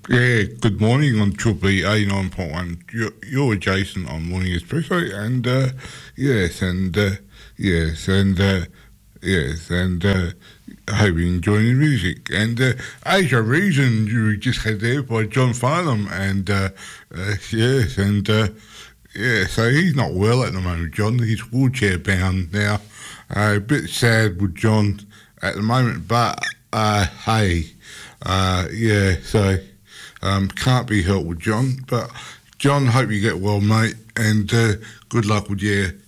Yeah, good morning on Triple E 89.1. You're Jason on Morning Espresso, and yes, and yes, and I hope you're enjoying the music. And Asia Reason you just had there by John Farnham, and yes, and so he's not well at the moment, John. He's wheelchair bound now. A bit sad with John at the moment, but hey, so. Can't be helped with John, but John, hope you get well, mate, and good luck with your